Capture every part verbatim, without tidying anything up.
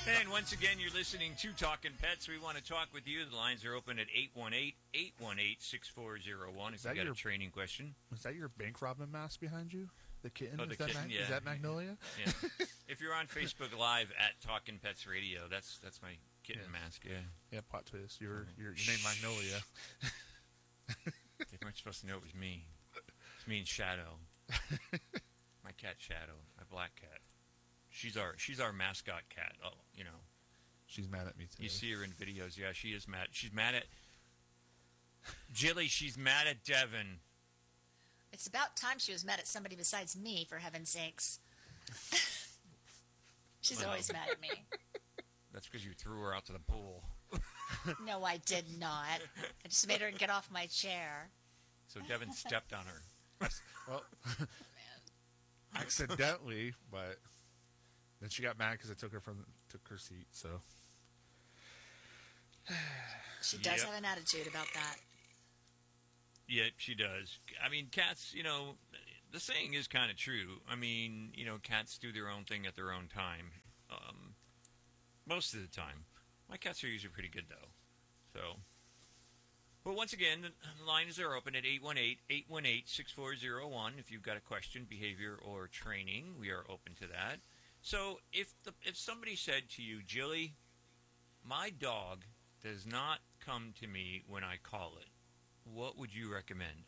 And once again, you're listening to Talking Pets. We want to talk with you. The lines are open at eight one eight, eight one eight, six four zero one if you've got your, a training question. Is that your bank robbing mask behind you? The kitten? Oh, the is, that kitten Mag- yeah. is that Magnolia? Yeah. If you're on Facebook Live at Talking Pets Radio, that's that's my kitten yeah. mask, yeah. Yeah, plot twist. You're, you're, your name Magnolia. They weren't supposed to know it was me. It's me and Shadow. My cat Shadow, my black cat. She's our she's our mascot cat. Oh, you know. She's mad at me today. You see her in videos. Yeah, she is mad. She's mad at Jilly. She's mad at Devin. It's about time she was mad at somebody besides me, for heaven's sakes. She's well, always mad at me. That's because you threw her out to the pool. No, I did not. I just made her get off my chair. So Devin stepped on her. Well, accidentally, but then she got mad because I took her from took her seat. So she does yep. have an attitude about that. Yeah, she does. I mean, cats, you know, the saying is kind of true. I mean, you know, cats do their own thing at their own time. Um, most of the time. My cats are usually pretty good, though. So, but once again, the lines are open at eight one eight, eight one eight, six four zero one. If you've got a question, behavior, or training, we are open to that. So, if the, if somebody said to you, Jilly, my dog does not come to me when I call it, what would you recommend?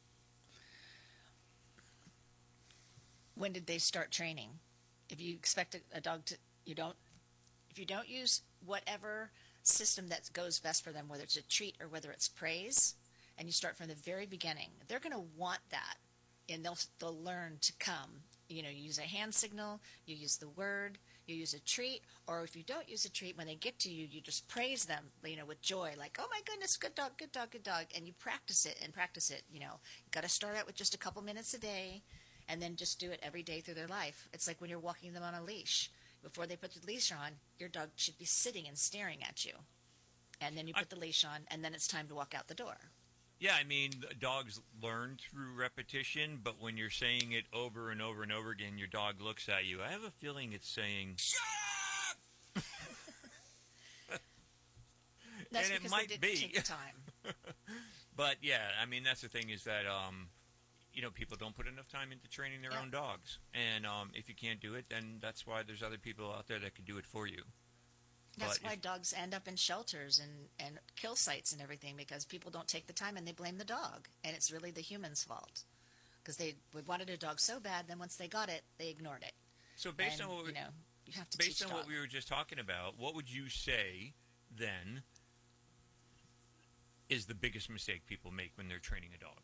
When did they start training? If you expect a, a dog to, you don't, if you don't use whatever system that goes best for them, whether it's a treat or whether it's praise, and you start from the very beginning, they're going to want that, and they'll they'll learn to come. You know, you use a hand signal, you use the word, you use a treat, or if you don't use a treat, when they get to you, you just praise them, you know, with joy, like, oh my goodness, good dog, good dog, good dog, and you practice it and practice it, you know. You've got to start out with just a couple minutes a day, and then just do it every day through their life. It's like when you're walking them on a leash. Before they put the leash on, your dog should be sitting and staring at you. And then you put I, the leash on, and then it's time to walk out the door. Yeah, I mean, dogs learn through repetition, but when you're saying it over and over and over again, your dog looks at you. I have a feeling it's saying, shut up! That's and because it might they didn't be. take the time. But, yeah, I mean, that's the thing is that, um, you know, people don't put enough time into training their yeah. own dogs. And um, if you can't do it, then that's why there's other people out there that can do it for you. That's but why if, dogs end up in shelters and, and kill sites and everything, because people don't take the time and they blame the dog. And it's really the human's fault. Because they wanted a dog so bad, then once they got it, they ignored it. So based and, on what we, you know, you have to based teach on dog. what we were just talking about, what would you say then is the biggest mistake people make when they're training a dog?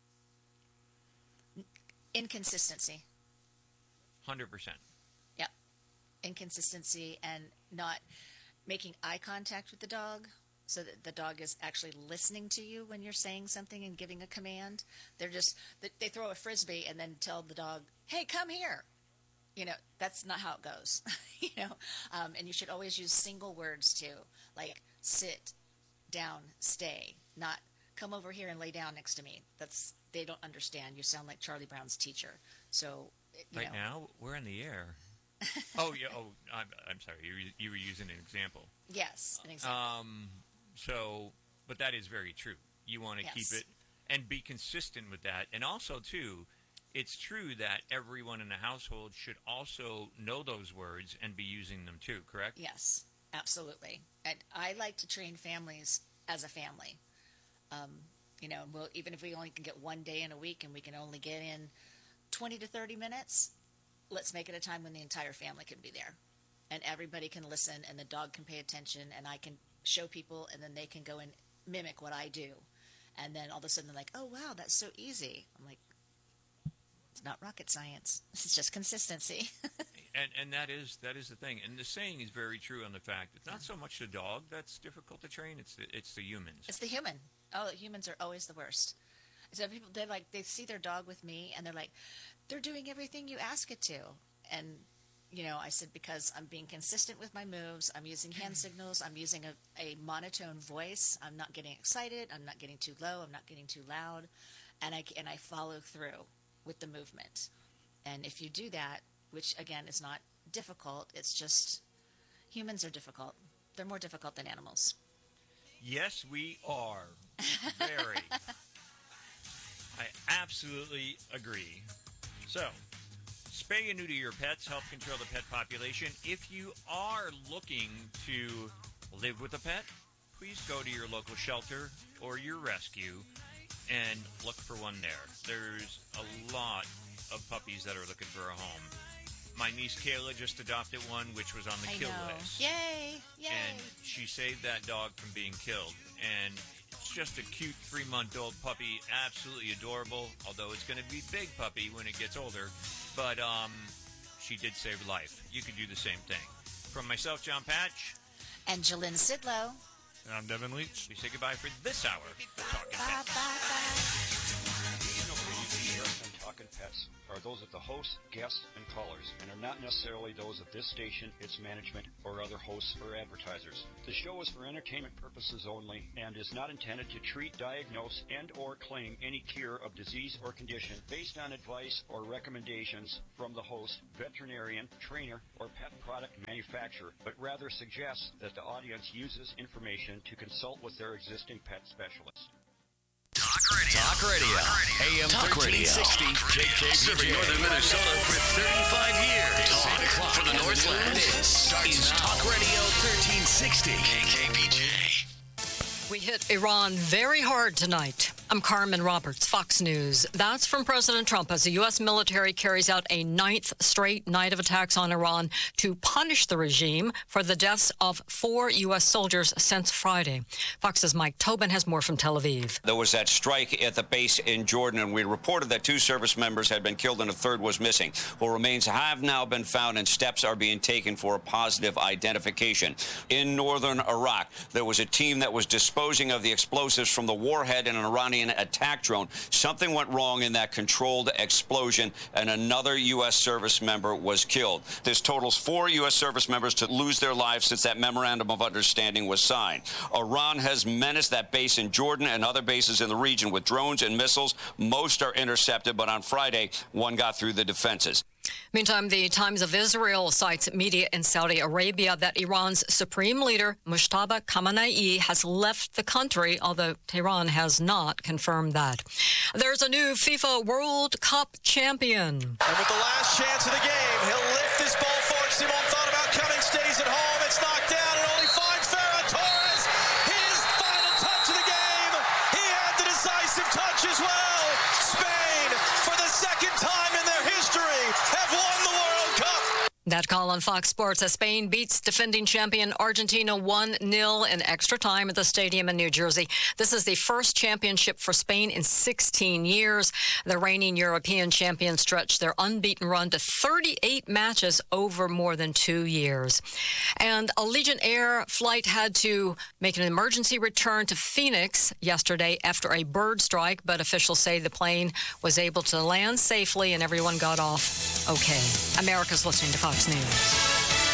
Inconsistency. one hundred percent. Yep. Inconsistency and not making eye contact with the dog so that the dog is actually listening to you when you're saying something and giving a command. They're just, they throw a frisbee and then tell the dog, hey, come here. You know, that's not how it goes. you know, um, and you should always use single words too, like sit, down, stay, not come over here and lay down next to me. That's, they don't understand. You sound like Charlie Brown's teacher. So, you right know. now, we're in the air. oh, yeah. Oh, I'm, I'm sorry. You were, you were using an example. Yes, an example. Um, so, but that is very true. You want to yes. keep it and be consistent with that. And also, too, it's true that everyone in the household should also know those words and be using them, too, correct? Yes, absolutely. And I like to train families as a family. Um, you know, we'll, even if we only can get one day in a week and we can only get in twenty to thirty minutes, let's make it a time when the entire family can be there. And everybody can listen and the dog can pay attention and I can show people and then they can go and mimic what I do. And then all of a sudden they're like, oh, wow, that's so easy. I'm like, it's not rocket science. It's just consistency. and and that is that is the thing. And the saying is very true on the fact it's not so much the dog that's difficult to train, it's the, it's the humans. It's the human. Oh, humans are always the worst. So people, they like, they see their dog with me and they're like, they're doing everything you ask it to. And, you know, I said, because I'm being consistent with my moves, I'm using hand signals, I'm using a, a monotone voice, I'm not getting excited, I'm not getting too low, I'm not getting too loud, and I, and I follow through with the movement. And if you do that, which again is not difficult, it's just, Humans are difficult. They're more difficult than animals. Yes, we are. Very. I absolutely agree. So, spay and neuter your pets. Help control the pet population. If you are looking to live with a pet, please go to your local shelter or your rescue and look for one there. There's a lot of puppies that are looking for a home. My niece Kayla just adopted one, which was on the I kill know. list. Yay! Yay! And she saved that dog from being killed. And it's just a cute three-month-old puppy, absolutely adorable, although it's going to be big puppy when it gets older. But um, she did save life. You could do the same thing. From myself, John Patch. And Jalynn Sidlow. And I'm Devin Leach. We say goodbye for this hour of Talking Bye, Pets. bye, bye. Talking Pets are those of the hosts, guests, and callers, and are not necessarily those of this station, its management, or other hosts or advertisers. The show is for entertainment purposes only and is not intended to treat, diagnose, and or claim any cure of disease or condition based on advice or recommendations from the host, veterinarian, trainer, or pet product manufacturer, but rather suggests that the audience uses information to consult with their existing pet specialist. Talk Radio. A M thirteen sixty. K K B J. Serving northern Minnesota for thirty-five years. Talk for the Northland. This is Talk Radio thirteen sixty. K K B J. We hit Iran very hard tonight. I'm Carmen Roberts, Fox News. That's from President Trump as the U S military carries out a ninth straight night of attacks on Iran to punish the regime for the deaths of four U S soldiers since Friday. Fox's Mike Tobin has more from Tel Aviv. There was that strike at the base in Jordan, and we reported that two service members had been killed and a third was missing. Well, remains have now been found, and steps are being taken for a positive identification. In northern Iraq, there was a team that was disposing of the explosives from the warhead in an Iranian attack drone. Something went wrong in that controlled explosion, and another U S service member was killed. This totals four U S service members to lose their lives since that memorandum of understanding was signed. Iran has menaced that base in Jordan and other bases in the region with drones and missiles. Most are intercepted, but on Friday, one got through the defenses. Meantime, the Times of Israel cites media in Saudi Arabia that Iran's supreme leader, Mujtaba Khamenei, has left the country, although Tehran has not confirmed that. There's a new FIFA World Cup champion. And with the last chance of the game, he'll lift this ball forward. Simon thought about coming, stays at home. It's knocked down and only finds Ferran Torres. His final touch of the game. He had the decisive touch as well. Spain, for the second time in their history, have won the World Cup. That call on Fox Sports as Spain beats defending champion Argentina one nil in extra time at the stadium in New Jersey. This is the first championship for Spain in sixteen years. The reigning European champions stretched their unbeaten run to thirty-eight matches over more than two years. And a Allegiant Air flight had to make an emergency return to Phoenix yesterday after a bird strike, but officials say the plane was able to land safely and everyone got off okay. America's listening to Fox News.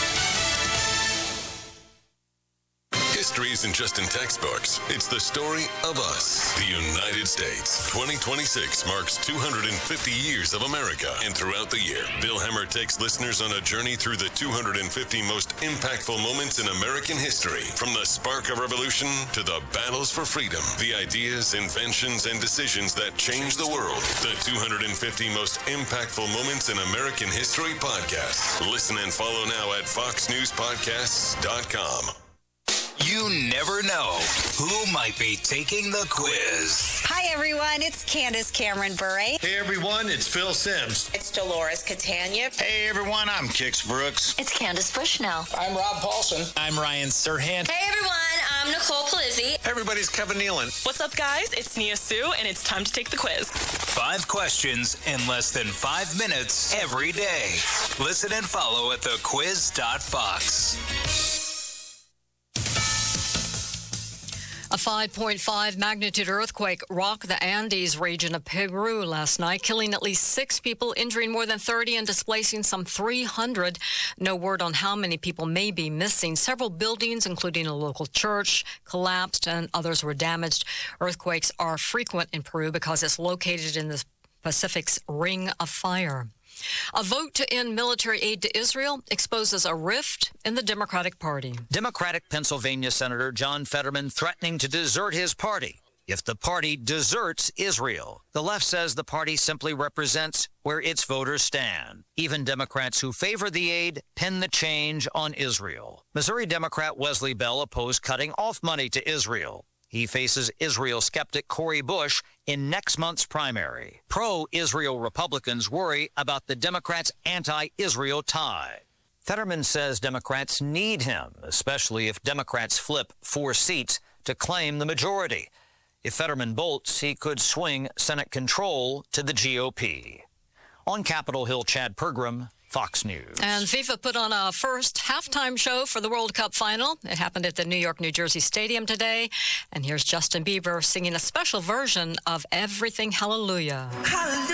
History isn't just in textbooks. It's the story of us, the United States. twenty twenty-six marks two hundred fifty years of America. And throughout the year, Bill Hemmer takes listeners on a journey through the two hundred fifty most impactful moments in American history. From the spark of revolution to the battles for freedom, the ideas, inventions, and decisions that changed the world. The two hundred fifty most impactful moments in American history podcast. Listen and follow now at fox news podcasts dot com. You never know who might be taking the quiz. Hi, everyone. It's Candace Cameron Bure. Hey, everyone. It's Phil Sims. It's Dolores Catania. Hey, everyone. I'm Kix Brooks. It's Candace Bushnell. I'm Rob Paulson. I'm Ryan Serhant. Hey, everyone. I'm Nicole Palizzi. Hey, everybody's Kevin Nealon. What's up, guys? It's Nia Sue, and it's time to take the quiz. Five questions in less than five minutes every day. Listen and follow at the quiz dot fox. A five point five magnitude earthquake rocked the Andes region of Peru last night, killing at least six people, injuring more than thirty, and displacing some three hundred. No word on how many people may be missing. Several buildings, including a local church, collapsed and others were damaged. Earthquakes are frequent in Peru because it's located in the Pacific's Ring of Fire. A vote to end military aid to Israel exposes a rift in the Democratic Party. Democratic Pennsylvania Senator John Fetterman threatening to desert his party if the party deserts Israel. The left says the party simply represents where its voters stand. Even Democrats who favor the aid pin the change on Israel. Missouri Democrat Wesley Bell opposed cutting off money to Israel. He faces Israel skeptic Cori Bush in next month's primary. Pro-Israel Republicans worry about the Democrats' anti-Israel tide. Fetterman says Democrats need him, especially if Democrats flip four seats to claim the majority. If Fetterman bolts, he could swing Senate control to the G O P. On Capitol Hill, Chad Pergram, Fox News. And FIFA put on a first halftime show for the World Cup final. It happened at the New York, New Jersey Stadium today. And here's Justin Bieber singing a special version of Everything Hallelujah. Hallelujah.